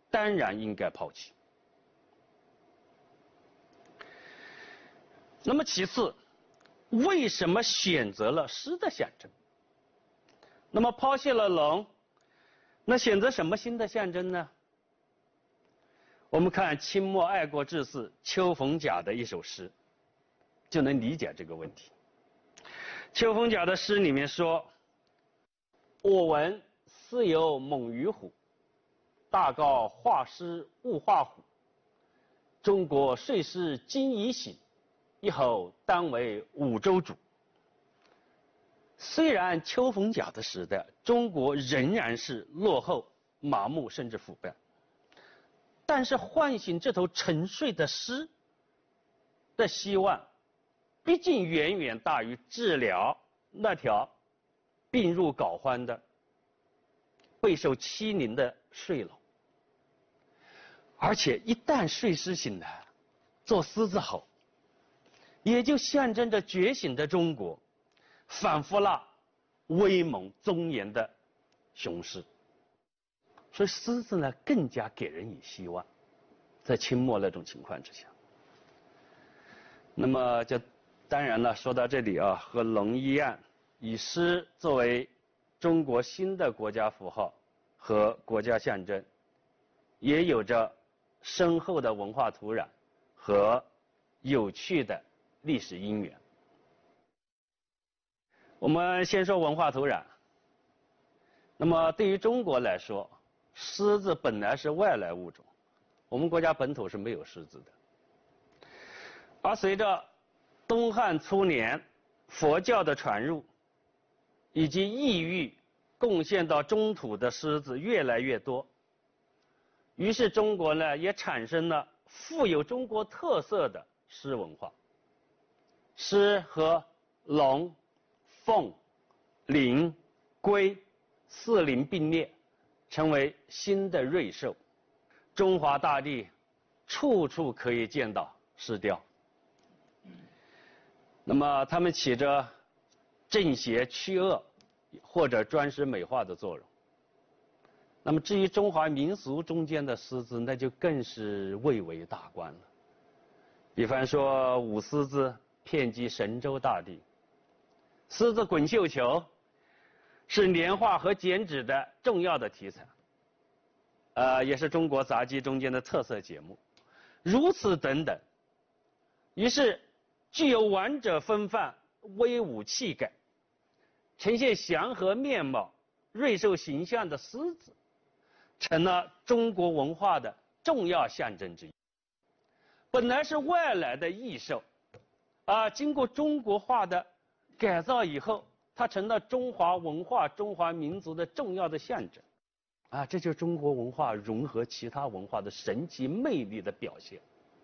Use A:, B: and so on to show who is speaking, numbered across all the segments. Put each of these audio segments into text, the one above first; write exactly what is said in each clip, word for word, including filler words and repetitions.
A: 当然应该抛弃。那么其次，为什么选择了诗的象征？那么抛弃了龙，那选择什么新的象征呢？我们看清末爱国志士丘逢甲的一首诗，就能理解这个问题。丘逢甲的诗里面说：“我闻斯有猛于虎，大告画师勿画虎。中国岁诗今已醒，一吼当为五洲主。”虽然丘逢甲的时代，中国仍然是落后、麻木甚至腐败，但是唤醒这头沉睡的诗的希望，毕竟远远大于治疗那条病入膏肓的、备受欺凌的睡老。而且一旦睡狮醒来，做狮子吼，也就象征着觉醒的中国反复了威猛庄严的雄狮。所以狮子呢更加给人以希望，在清末那种情况之下。那么就当然了，说到这里啊，和龙一样，以狮作为中国新的国家符号和国家象征，也有着深厚的文化土壤和有趣的历史因缘。我们先说文化土壤。那么对于中国来说，狮子本来是外来物种，我们国家本土是没有狮子的。而随着东汉初年佛教的传入，以及异域贡献到中土的狮子越来越多，于是中国呢也产生了富有中国特色的狮文化。狮和龙、凤、麟、龟四麟并列，成为新的瑞兽。中华大地处处可以见到狮雕。那么它们起着正邪驱恶或者装饰美化的作用。那么至于中华民俗中间的狮子，那就更是蔚为大观了。比方说舞狮子遍及神州大地，狮子滚绣球是年画和剪纸的重要的题材，呃，也是中国杂技中间的特色节目。如此等等，于是具有王者风范、威武气概、呈现祥和面貌、瑞兽形象的狮子，成了中国文化的重要象征之一。本来是外来的异兽，啊，经过中国化的改造以后，它成了中华文化、中华民族的重要的象征。啊，这就是中国文化融合其他文化的神奇魅力的表现。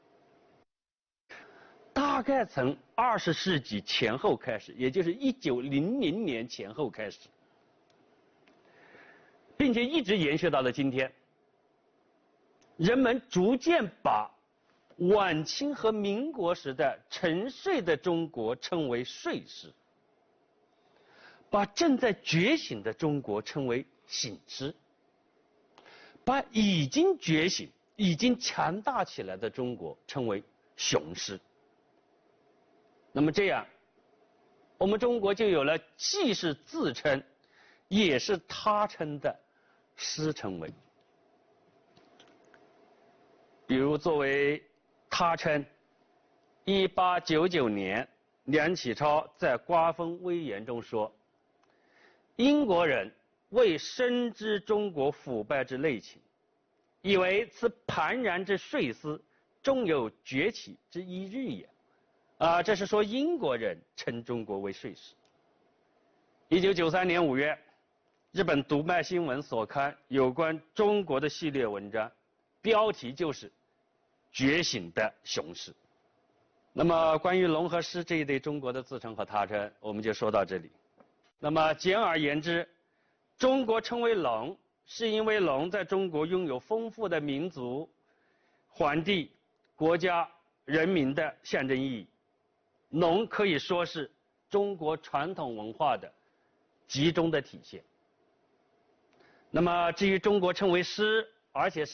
A: 大概从二十世纪前后开始，也就是一九零零年前后开始，并且一直延续到了今天，人们逐渐把晚清和民国时代沉睡的中国称为睡狮，把正在觉醒的中国称为醒狮，把已经觉醒、已经强大起来的中国称为雄狮。那么这样，我们中国就有了既是自称，也是他称的狮称谓。比如作为他称，一八九九年，梁启超在《瓜风微言》中说：“英国人为深知中国腐败之内情，以为此庞然之睡狮，终有崛起之一日也。”啊，这是说英国人称中国为睡狮。一九九三年五月，日本读卖新闻所刊有关中国的系列文章，标题就是“觉醒的雄狮”。那么关于龙和狮这一对中国的自称和他称，我们就说到这里。那么简而言之，中国称为龙，是因为龙在中国拥有丰富的民族、皇帝、国家、人民的象征意义。龙可以说是中国传统文化的集中的体现。那么至于中国称为狮，而且是